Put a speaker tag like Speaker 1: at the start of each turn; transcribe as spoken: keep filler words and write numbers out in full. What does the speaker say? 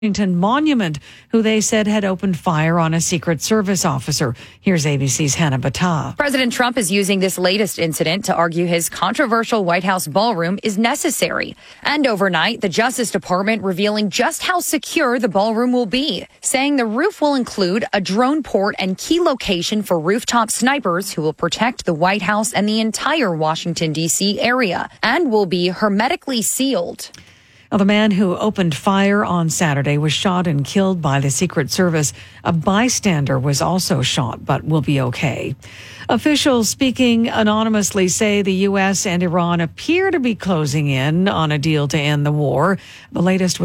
Speaker 1: Washington Monument, who they said had opened fire on a Secret Service officer. Here's A B C's Hannah Battah.
Speaker 2: President Trump is using this latest incident to argue his controversial White House ballroom is necessary. And overnight, the Justice Department revealing just how secure the ballroom will be, saying the roof will include a drone port and key location for rooftop snipers who will protect the White House and the entire Washington, D C area, and will be hermetically sealed.
Speaker 1: Well, the man who opened fire on Saturday was shot and killed by the Secret Service. A bystander was also shot, but will be okay. Officials speaking anonymously say the U S and Iran appear to be closing in on a deal to end the war. The latest